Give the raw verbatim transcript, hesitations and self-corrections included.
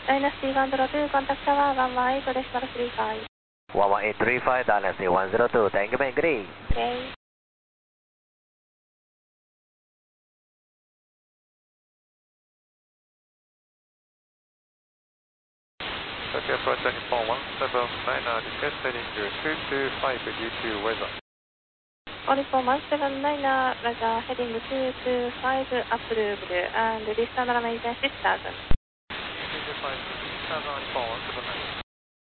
Dynasty one zero two, contact tower one one eight decimal three five. one one eight three five, Dynasty one zero two, thank you, man, good day. Okay. Okay, approach Nippon one seven nine, uh, discuss heading to two two five due to weather. Nippon one seven nine, uh, Roger, heading two two five approved, and this runway maintenance six thousand. two two five, six thousand Nippon one seven nine.